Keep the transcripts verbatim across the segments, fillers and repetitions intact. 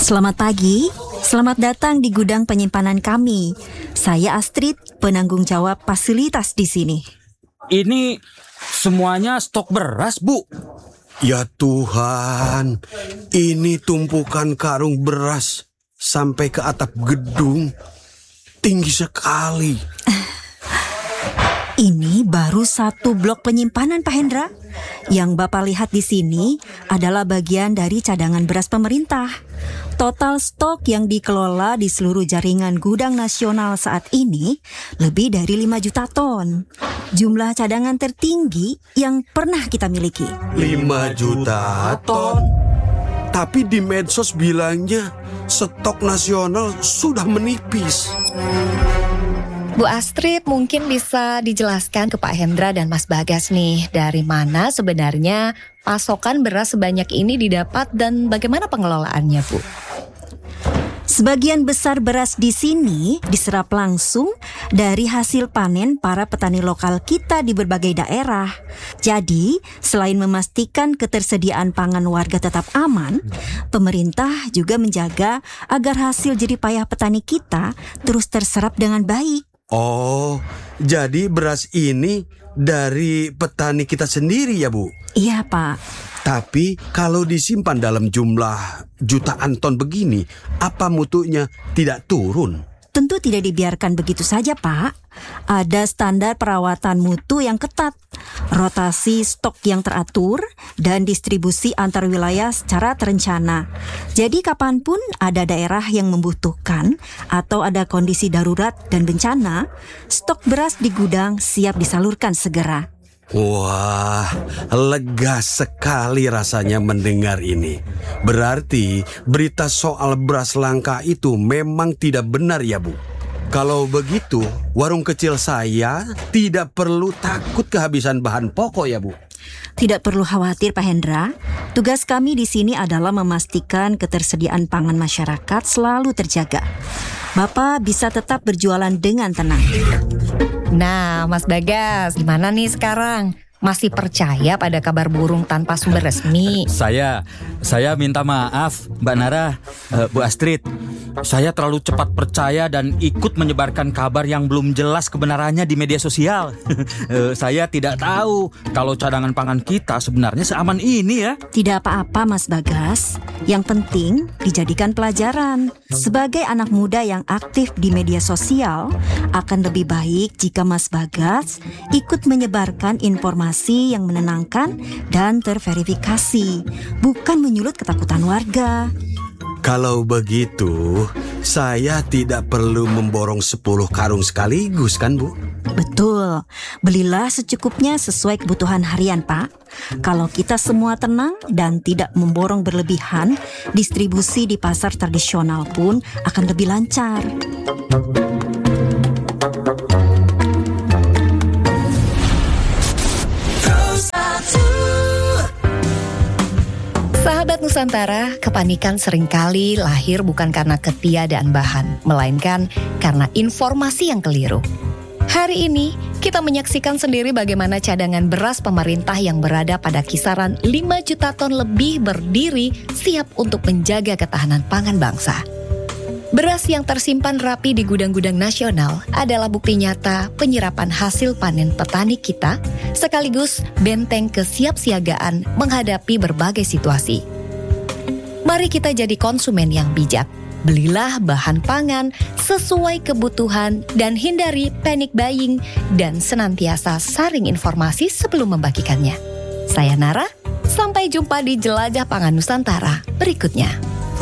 Selamat pagi, selamat datang di gudang penyimpanan kami. Saya Astrid, penanggung jawab fasilitas di sini. Ini semuanya stok beras, Bu. Ya Tuhan, ini tumpukan karung beras sampai ke atap gedung. Tinggi sekali. Ini baru satu blok penyimpanan, Pak Hendra. Yang Bapak lihat di sini adalah bagian dari cadangan beras pemerintah. Total stok yang dikelola di seluruh jaringan gudang nasional saat ini lebih dari lima juta ton. Jumlah cadangan tertinggi yang pernah kita miliki. lima juta ton? Tapi di medsos bilangnya stok nasional sudah menipis. Bu Astrid, mungkin bisa dijelaskan ke Pak Hendra dan Mas Bagas nih, dari mana sebenarnya pasokan beras sebanyak ini didapat dan bagaimana pengelolaannya, Bu? Sebagian besar beras di sini diserap langsung dari hasil panen para petani lokal kita di berbagai daerah. Jadi, selain memastikan ketersediaan pangan warga tetap aman, pemerintah juga menjaga agar hasil jerih payah petani kita terus terserap dengan baik. Oh, jadi beras ini dari petani kita sendiri ya, Bu? Iya, Pak. Tapi kalau disimpan dalam jumlah jutaan ton begini, apa mutunya tidak turun? Tentu tidak dibiarkan begitu saja, Pak. Ada standar perawatan mutu yang ketat, rotasi stok yang teratur, dan distribusi antar wilayah secara terencana. Jadi kapanpun ada daerah yang membutuhkan atau ada kondisi darurat dan bencana, stok beras di gudang siap disalurkan segera. Wah, lega sekali rasanya mendengar ini. Berarti berita soal beras langka itu memang tidak benar ya, Bu? Kalau begitu, warung kecil saya tidak perlu takut kehabisan bahan pokok ya, Bu? Tidak perlu khawatir, Pak Hendra. Tugas kami di sini adalah memastikan ketersediaan pangan masyarakat selalu terjaga. Bapak bisa tetap berjualan dengan tenang. Nah, Mas Bagas, gimana nih sekarang? Masih percaya pada kabar burung tanpa sumber resmi? Saya, saya minta maaf, Mbak Nara, uh, Bu Astrid. Saya terlalu cepat percaya dan ikut menyebarkan kabar yang belum jelas kebenarannya di media sosial. uh, saya tidak tahu kalau cadangan pangan kita sebenarnya seaman ini ya. Tidak apa-apa, Mas Bagas. Yang penting dijadikan pelajaran. Sebagai anak muda yang aktif di media sosial, akan lebih baik jika Mas Bagas ikut menyebarkan informasi yang menenangkan dan terverifikasi, bukan menyulut ketakutan warga. Kalau begitu, saya tidak perlu memborong sepuluh karung sekaligus kan, Bu? Betul, belilah secukupnya sesuai kebutuhan harian, Pak. Kalau kita semua tenang dan tidak memborong berlebihan, distribusi di pasar tradisional pun akan lebih lancar. Sahabat Nusantara, kepanikan seringkali lahir bukan karena ketiadaan bahan, melainkan karena informasi yang keliru. Hari ini, kita menyaksikan sendiri bagaimana cadangan beras pemerintah yang berada pada kisaran lima juta ton lebih berdiri siap untuk menjaga ketahanan pangan bangsa. Beras yang tersimpan rapi di gudang-gudang nasional adalah bukti nyata penyerapan hasil panen petani kita, sekaligus benteng kesiapsiagaan menghadapi berbagai situasi. Mari kita jadi konsumen yang bijak. Belilah bahan pangan sesuai kebutuhan dan hindari panic buying dan senantiasa saring informasi sebelum membagikannya. Saya Nara, sampai jumpa di Jelajah Pangan Nusantara berikutnya.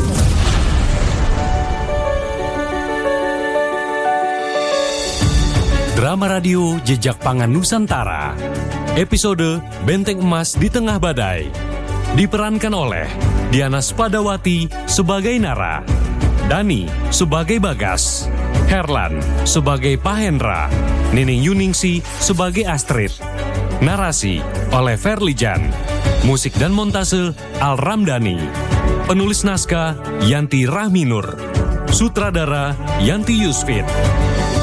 Drama radio Jejak Pangan Nusantara. Episode Benteng Emas di Tengah Badai. Diperankan oleh Diana Spadawati sebagai Nara, Dani sebagai Bagas, Herlan sebagai Pahendra, Nining Yuningsi sebagai Astrid. Narasi oleh Verlijan. Musik dan montase Al Ramdhani. Penulis naskah Yanti Rahminur. Sutradara Yanti Yusfit.